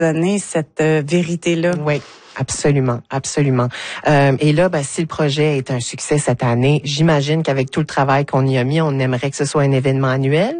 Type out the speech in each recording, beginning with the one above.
donner cette vérité-là. Oui. Absolument, absolument. Et là, si le projet est un succès cette année, j'imagine qu'avec tout le travail qu'on y a mis, on aimerait que ce soit un événement annuel.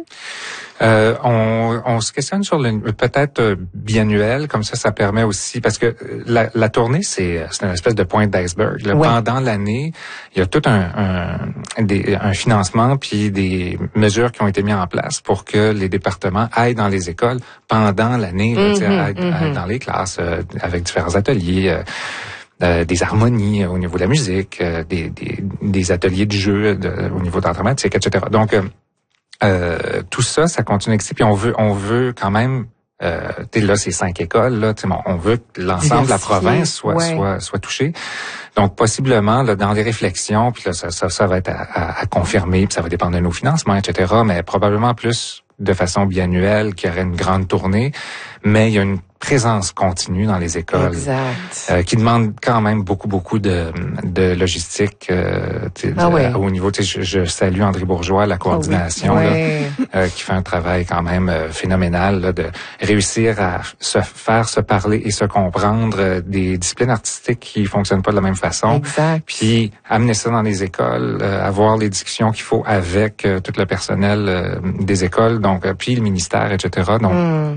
On se questionne sur peut-être biannuel, comme ça permet aussi, parce que la tournée, c'est une espèce de pointe d'iceberg. Ouais. Pendant l'année, il y a tout un financement puis des mesures qui ont été mises en place pour que les départements aillent dans les écoles pendant l'année, aillent dans les classes avec différents ateliers. Des harmonies au niveau de la musique, des ateliers de jeu au niveau de la dramatique, etc. Donc, tout ça continue d'exister. Puis on veut quand même, là, c'est 5 écoles, là, on veut que l'ensemble de la province soit touché. Donc, possiblement, là, dans les réflexions, puis là, ça va être à confirmer, puis ça va dépendre de nos financements, etc., mais probablement plus de façon biannuelle, qu'il y aurait une grande tournée, mais il y a une présence continue dans les écoles qui demande quand même beaucoup de logistique au niveau. Je salue André Bourgeois, la coordination qui fait un travail quand même phénoménal là, de réussir à se parler et se comprendre des disciplines artistiques qui fonctionnent pas de la même façon. Exact. Puis amener ça dans les écoles, avoir les discussions qu'il faut avec tout le personnel des écoles, donc puis le ministère, etc. Donc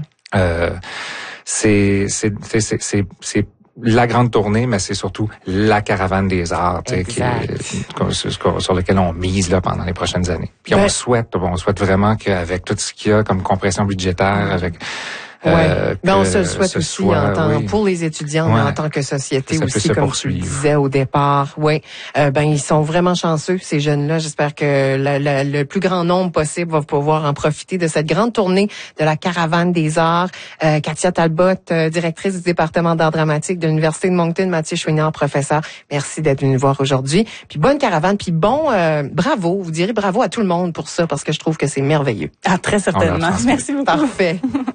c'est la grande tournée, mais c'est surtout la caravane des arts sur lequel on mise là pendant les prochaines années. Puis on souhaite vraiment qu'avec tout ce qu'il y a comme compression budgétaire, avec on se le souhaite aussi pour les étudiants, mais en tant que société aussi, comme tu le disais au départ. Oui, ils sont vraiment chanceux, ces jeunes-là. J'espère que le plus grand nombre possible va pouvoir en profiter de cette grande tournée de la Caravane des Arts. Katia Talbot, directrice du département d'art dramatique de l'Université de Moncton, Mathieu Chouinard, professeur. Merci d'être venu nous voir aujourd'hui. Puis bonne caravane, puis bravo, vous direz bravo à tout le monde pour ça, parce que je trouve que c'est merveilleux. Ah, très certainement. Merci beaucoup. Parfait.